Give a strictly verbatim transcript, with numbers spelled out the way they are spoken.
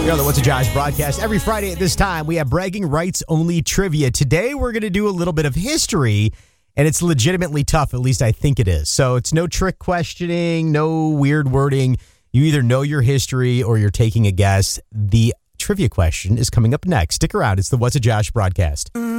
You know the What's a Josh broadcast. Every Friday at this time, we have bragging rights only trivia. Today, we're going to do a little bit of history, and it's legitimately tough. At least I think it is. So it's no trick questioning, no weird wording. You either know your history or you're taking a guess. The trivia question is coming up next. Stick around. It's the What's a Josh broadcast.